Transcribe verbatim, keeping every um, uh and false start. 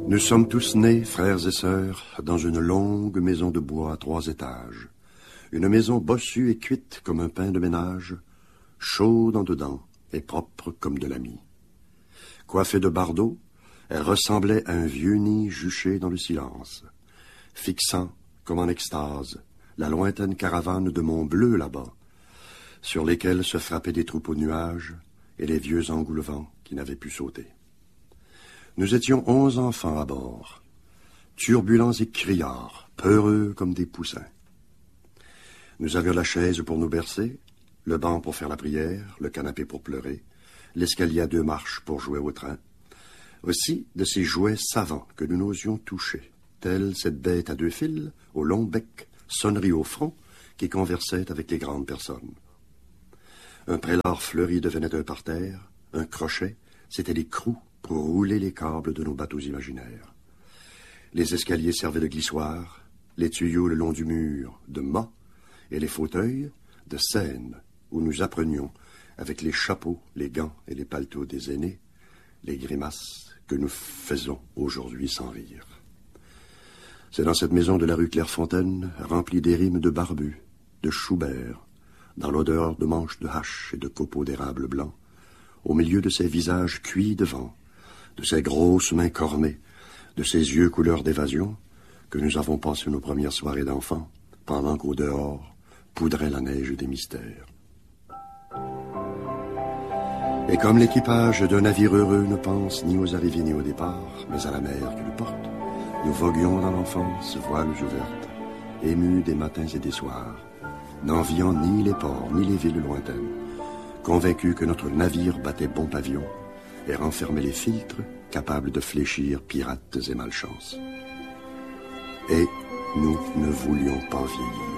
Nous sommes tous nés, frères et sœurs, dans une longue maison de bois à trois étages. Une maison bossue et cuite comme un pain de ménage, chaude en dedans et propre comme de la mie. Coiffée de bardeaux, elle ressemblait à un vieux nid juché dans le silence, fixant, comme en extase, la lointaine caravane de monts bleus là-bas, sur lesquels se frappaient des troupeaux de nuages et les vieux engoulevents qui n'avaient pu sauter. Nous étions onze enfants à bord, turbulents et criards, peureux comme des poussins. Nous avions la chaise pour nous bercer, le banc pour faire la prière, le canapé pour pleurer, l'escalier à deux marches pour jouer au train. Aussi de ces jouets savants que nous n'osions toucher, telle cette bête à deux fils, au long bec, sonnerie au front, qui conversait avec les grandes personnes. Un prélat fleuri devenait un parterre, un crochet, c'étaient les crous pour rouler les câbles de nos bateaux imaginaires. Les escaliers servaient de glissoire, les tuyaux le long du mur de mât, et les fauteuils de scène, où nous apprenions, avec les chapeaux, les gants et les paletots des aînés, les grimaces que nous faisons aujourd'hui sans rire. C'est dans cette maison de la rue Clairefontaine, remplie des rimes de Barbu, de Schubert, dans l'odeur de manches de hache et de copeaux d'érable blanc, au milieu de ces visages cuits de vent, de ces grosses mains cornées, de ces yeux couleur d'évasion, que nous avons passé nos premières soirées d'enfants, pendant qu'au dehors poudrait la neige des mystères. Et comme l'équipage d'un navire heureux ne pense ni aux arrivées ni au départ, mais à la mer qui le porte, nous voguions dans l'enfance, voiles ouvertes, émus des matins et des soirs, n'enviant ni les ports ni les villes lointaines, convaincus que notre navire battait bon pavillon et renfermait les filtres capables de fléchir pirates et malchances. Et nous ne voulions pas vieillir.